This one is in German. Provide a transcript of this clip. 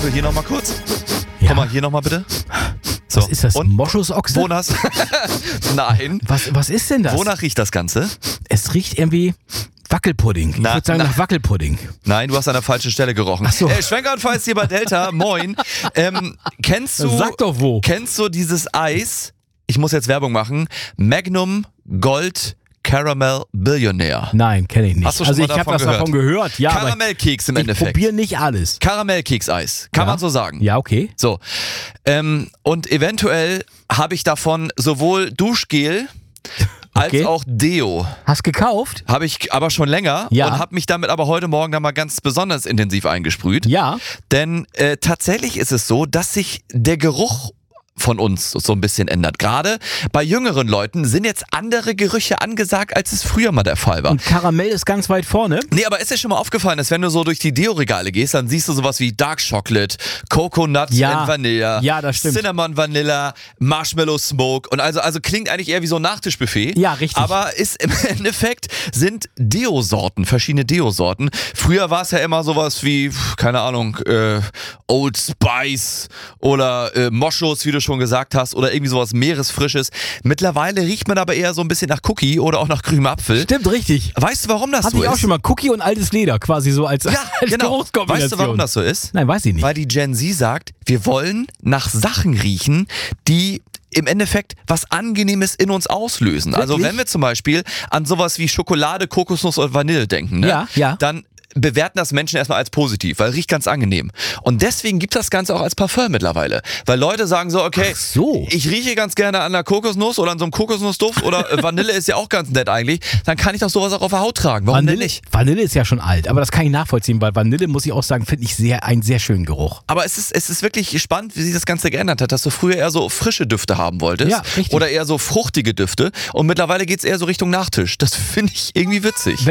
Hier nochmal kurz. Ja. Komm mal, hier nochmal bitte. So. Was ist das? Und Moschusochse? wonach? Nein. Was ist denn das? Wonach riecht das Ganze? Es riecht irgendwie Wackelpudding. Ich würde sagen nach Wackelpudding. Nein, du hast an der falschen Stelle gerochen. Ach so. Schwenker und Feist hier bei Delta. Moin. Kennst du? Sag doch wo. Kennst du dieses Eis? Ich muss jetzt Werbung machen. Magnum Gold Caramel Billionaire. Nein, kenne ich nicht. Hast du schon also mal ich habe davon das gehört? davon gehört. Ja, aber Karamellkeks im ich Endeffekt. probiere nicht alles. Karamellkekseis. Kann Ja. man so sagen. Ja, okay. So. Und eventuell habe ich davon sowohl Duschgel als Okay. auch Deo. Hast gekauft? Habe ich aber schon länger Ja. und habe mich damit aber heute Morgen dann mal ganz besonders intensiv eingesprüht. Ja. Denn tatsächlich ist es so, dass sich der Geruch von uns so ein bisschen ändert. Gerade bei jüngeren Leuten sind jetzt andere Gerüche angesagt, als es früher mal der Fall war. Und Karamell ist ganz weit vorne. Nee, aber ist dir schon mal aufgefallen, dass wenn du so durch die Deo-Regale gehst, dann siehst du sowas wie Dark Chocolate, Coconut Ja. and Vanilla, Ja, das stimmt. Cinnamon Vanilla, Marshmallow Smoke und also klingt eigentlich eher wie so ein Nachtischbuffet. Ja, richtig. Aber ist im Endeffekt sind Deo-Sorten, verschiedene Deo-Sorten. Früher war es ja immer sowas wie, keine Ahnung, Old Spice oder Moschus, wie du schon gesagt hast, oder irgendwie sowas Meeresfrisches. Mittlerweile riecht man aber eher so ein bisschen nach Cookie oder auch nach grünem Apfel. Stimmt, richtig. Weißt du, warum das Hatte so ich auch ist? schon mal. Cookie und altes Leder, quasi so als, Ja, als genau. Geruchskombination. Weißt du, warum das so ist? Nein, weiß ich nicht. Weil die Gen Z sagt, wir wollen nach Sachen riechen, die im Endeffekt was Angenehmes in uns auslösen. Also Wirklich? wenn wir zum Beispiel an sowas wie Schokolade, Kokosnuss und Vanille denken, ne? Ja, ja. Dann bewerten das Menschen erstmal als positiv, weil riecht ganz angenehm. Und deswegen gibt das Ganze auch als Parfum mittlerweile. Weil Leute sagen so, okay, Ach so. ich rieche ganz gerne an der Kokosnuss oder an so einem Kokosnussduft oder Vanille ist ja auch ganz nett eigentlich, dann kann ich doch sowas auch auf der Haut tragen. Warum denn nicht? Vanille ist ja schon alt, aber das kann ich nachvollziehen, weil Vanille, muss ich auch sagen, finde ich einen sehr schönen Geruch. Aber es ist wirklich spannend, wie sich das Ganze geändert hat, dass du früher eher so frische Düfte haben wolltest. Ja, richtig. Oder eher so fruchtige Düfte. Und mittlerweile geht es eher so Richtung Nachtisch. Das finde ich irgendwie witzig.